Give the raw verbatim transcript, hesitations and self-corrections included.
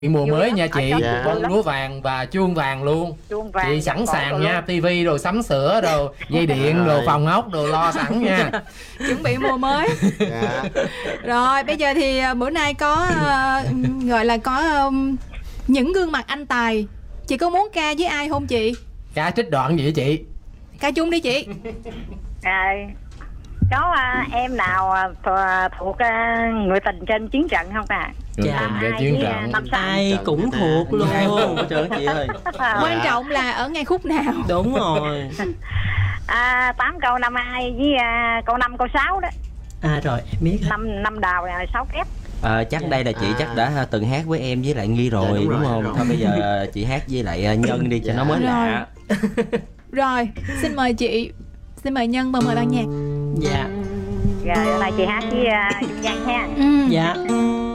Mùa Vui mới lắm. nha Ở chị, trong Dạ. vui bông lắm. lúa vàng và chuông vàng luôn. Chuông vàng, Chị sẵn vàng sàng cổ nha, luôn. tivi đồ sắm sửa đồ dây điện đồ Rồi. phòng ốc đồ lo sẵn nha. Chuẩn bị mùa mới. Dạ. Rồi bây giờ thì à, bữa nay có à, gọi là có um, những gương mặt anh tài. Chị có muốn ca với ai không chị? Ca trích đoạn gì vậy chị? Ca chung đi chị. À, có à, em nào à, th- thuộc à, người tình trên chiến trận không à? Người Dạ. tình trên Ai chiến với, trận. à, Năm Sáu. Ai Trận cũng người ta. thuộc luôn. Ai cũng thuộc hết trơn chị ơi. À, Quan trọng là ở ngay khúc nào. Đúng rồi. à, tám câu năm hai với à, câu năm câu sáu đó. À rồi em biết. Năm năm đào này sáu kép. Ờ, chắc đây là chị À. chắc đã từng hát với em với lại Nghi rồi, Dạ, đúng đúng, rồi, không? rồi. Thôi bây giờ chị hát với lại ờ, Nhân đi cho Dạ. nó mới Rồi. lạ. Rồi xin mời chị. Xin mời Nhân và mời ban nhạc. Dạ. Rồi hôm nay chị hát với à, Dung Văn ha. Ừ. Dạ.